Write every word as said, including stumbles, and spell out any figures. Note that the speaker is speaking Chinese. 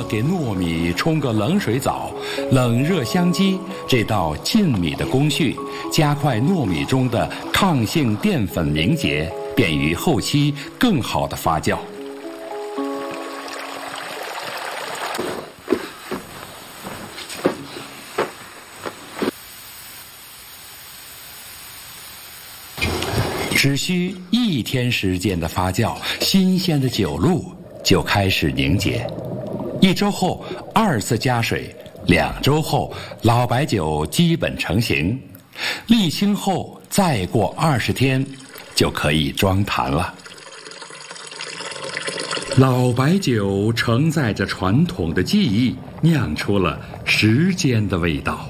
给糯米冲个冷水澡，冷热相激，这道浸米的工序加快糯米中的抗性淀粉凝结，便于后期更好的发酵。只需一天时间的发酵，新鲜的酒露就开始凝结。一周后二次加水，两周后老白酒基本成型，沥青后再过二十天就可以装坛了。老白酒承载着传统的技艺，酿出了时间的味道。